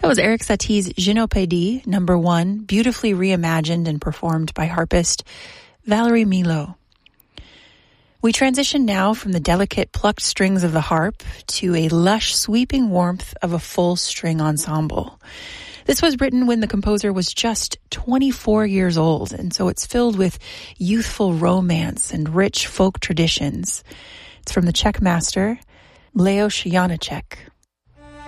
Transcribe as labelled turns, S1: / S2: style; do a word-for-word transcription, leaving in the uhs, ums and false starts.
S1: That was Erik Satie's Gynopédie, number one, beautifully reimagined and performed by harpist Valerie Milo. We transition now from the delicate plucked strings of the harp to a lush sweeping warmth of a full string ensemble. This was written when the composer was just twenty-four years old, and so it's filled with youthful romance and rich folk traditions. It's from the Czech master, Leos Janáček.